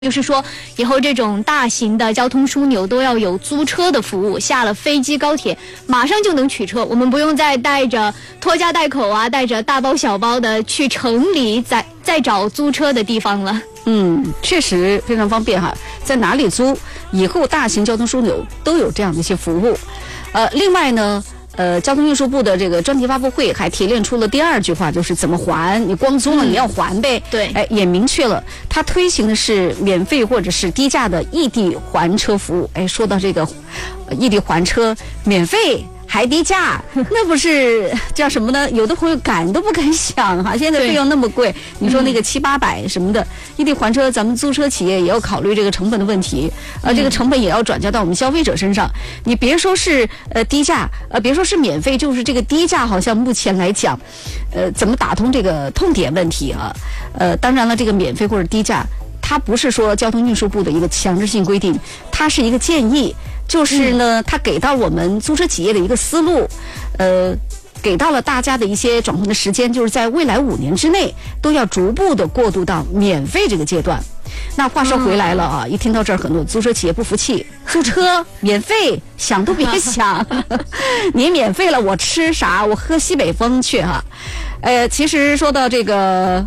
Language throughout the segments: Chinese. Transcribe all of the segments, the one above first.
就是说，以后这种大型的交通枢纽都要有租车的服务，下了飞机、高铁，马上就能取车，我们不用再带着拖家带口啊，带着大包小包的去城里再找租车的地方了。 确实非常方便哈，在哪里租，以后大型交通枢纽都有这样的一些服务。另外呢。交通运输部的这个专题发布会还提炼出了第二句话，就是怎么还？你光租了，你要还呗。 对， 也明确了，它推行的是免费或者是低价的异地还车服务。说到这个异地还车，免费还低价，那不是叫什么呢？有的朋友敢都不敢想哈，现在费用那么贵，你说那个700-800什么的，异地还车，咱们租车企业也要考虑这个成本的问题，这个成本也要转嫁到我们消费者身上。你别说是低价，别说是免费，就是这个低价，好像目前来讲，怎么打通这个痛点问题啊？当然了，这个免费或者低价，它不是说交通运输部的一个强制性规定，它是一个建议。就是呢，它给到我们租车企业的一个思路，给到了大家的一些转换的时间，就是在未来5年之内都要逐步的过渡到免费这个阶段。那话说回来了啊，一听到这儿，很多租车企业不服气，租车免费，想都别想，你免费了，我吃啥？我喝西北风去哈。其实说到这个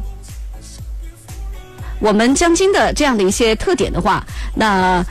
我们江津的这样的一些特点的话，那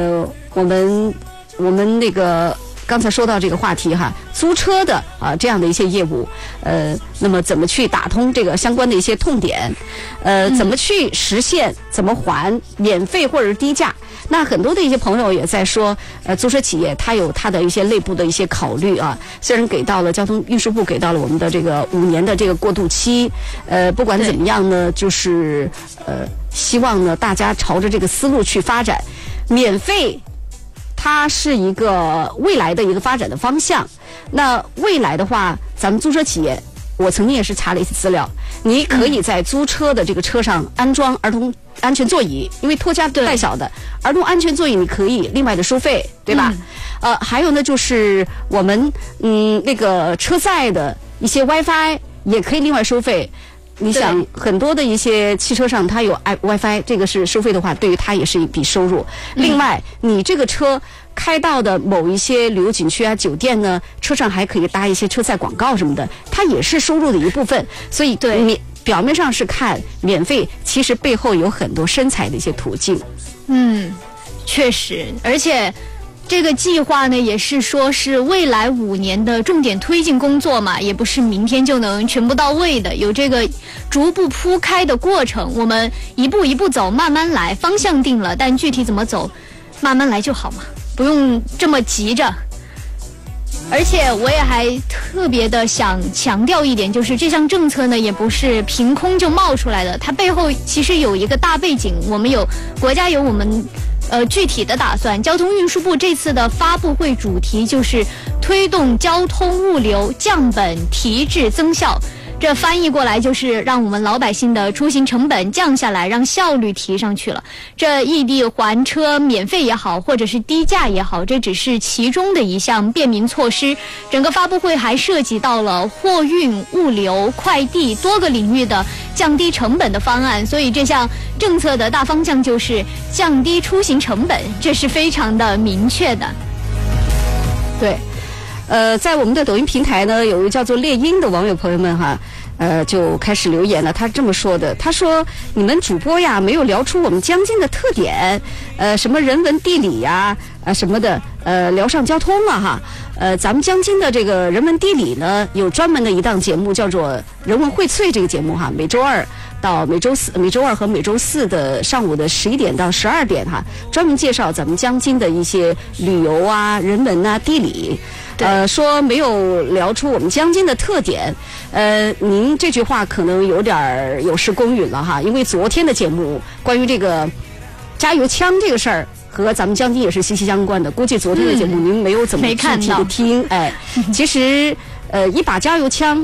我们那个刚才说到这个话题哈，租车的这样的一些业务，那么怎么去打通这个相关的一些痛点，怎么去实现，怎么还免费或者是低价？那很多的一些朋友也在说，租车企业它有它的一些内部的一些考虑啊。虽然给到了交通运输部给到了我们的这个5年的这个过渡期，不管怎么样呢，就是希望呢大家朝着这个思路去发展，免费。它是一个未来的一个发展的方向。那未来的话，咱们租车企业，我曾经也是查了一些资料，你可以在租车的这个车上安装儿童安全座椅，因为拖家带小的儿童安全座椅你可以另外的收费，对吧？还有呢，就是我们那个车载的一些 WiFi 也可以另外收费。你想很多的一些汽车上它有 WiFi， 这个是收费的话，对于它也是一笔收入。另外，你这个车开到的某一些旅游景区啊、酒店呢，车上还可以搭一些车载广告什么的，它也是收入的一部分。所以，你表面上是看免费，其实背后有很多生财的一些途径。 确实，而且。这个计划呢，也是说是未来5年的重点推进工作嘛，也不是明天就能全部到位的，有这个逐步铺开的过程。我们一步一步走，慢慢来，方向定了，但具体怎么走，慢慢来就好嘛，不用这么急着。而且我也还特别的想强调一点，就是这项政策呢，也不是凭空就冒出来的，它背后其实有一个大背景，国家有我们。具体的打算，交通运输部这次的发布会主题就是推动交通物流降本提质增效。这翻译过来就是让我们老百姓的出行成本降下来，让效率提上去了。这异地还车免费也好，或者是低价也好，这只是其中的一项便民措施。整个发布会还涉及到了货运、物流、快递多个领域的降低成本的方案，所以这项政策的大方向就是降低出行成本，这是非常的明确的。 对。在我们的抖音平台呢，有一个叫做猎鹰的网友朋友们哈，就开始留言了。他这么说的，他说：“你们主播呀，没有聊出我们江津的特点，什么人文地理呀，什么的，聊上交通了哈。咱们江津的这个人文地理呢，有专门的一档节目叫做《人文荟萃》这个节目哈，每周二和每周四的上午的11点到12点哈，专门介绍咱们江津的一些旅游啊、人文啊、地理。”说没有聊出我们江津的特点，您这句话可能有点有失公允了哈，因为昨天的节目关于这个加油枪这个事儿和咱们江津也是息息相关的，估计昨天的节目您没有怎么具体的听，其实一把加油枪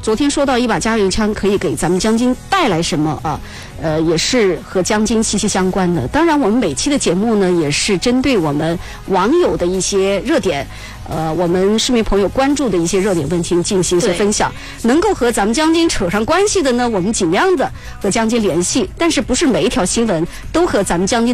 昨天说到一把加油枪可以给咱们江津带来什么啊？也是和江津息息相关的。当然，我们每期的节目呢，也是针对我们网友的一些热点，我们市民朋友关注的一些热点问题进行一些分享。能够和咱们江津扯上关系的呢，我们尽量的和江津联系，但是不是每一条新闻都和咱们江津